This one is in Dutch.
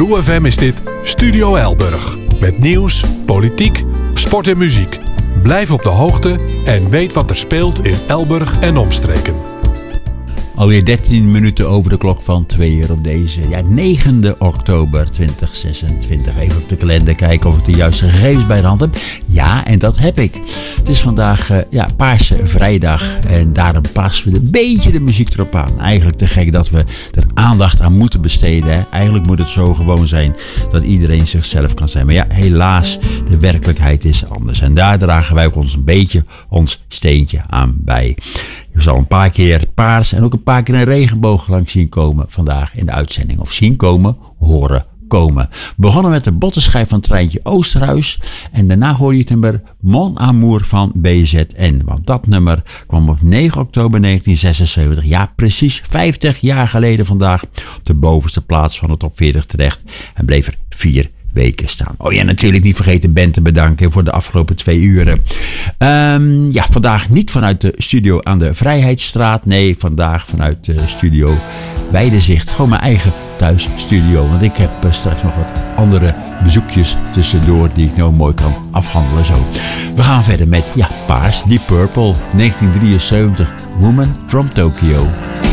Lou FM is dit Studio Elburg. Met nieuws, politiek, sport en muziek. Blijf op de hoogte en weet wat er speelt in Elburg en omstreken. Alweer 13 minuten over de klok van 2 uur op deze 9 oktober 2026. Even op de kalender kijken of ik de juiste gegevens bij de hand heb. Ja, en dat heb ik. Het is vandaag Paarse Vrijdag en daarom passen we een beetje de muziek erop aan. Eigenlijk te gek dat we er aandacht aan moeten besteden. Hè? Eigenlijk moet het zo gewoon zijn dat iedereen zichzelf kan zijn. Maar ja, helaas, de werkelijkheid is anders. En daar dragen wij ook een beetje ons steentje aan bij. Je zal een paar keer paars en ook een paar keer een regenboog langs zien komen vandaag in de uitzending. Of zien komen, horen komen. Begonnen met de bottenschijf van Treintje Oosterhuis. En daarna hoor je het nummer Mon Amour van BZN. Want dat nummer kwam op 9 oktober 1976. Ja, precies 50 jaar geleden vandaag op de bovenste plaats van de top 40 terecht. En bleef er 4 weken staan. Oh ja, natuurlijk niet vergeten Ben te bedanken voor de afgelopen 2 uren. Vandaag niet vanuit de studio aan de Vrijheidsstraat. Nee, vandaag vanuit de studio Weidezicht. Gewoon mijn eigen thuisstudio. Want ik heb straks nog wat andere bezoekjes tussendoor die ik nou mooi kan afhandelen zo. We gaan verder met Paars, Deep Purple, 1973, Woman from Tokyo.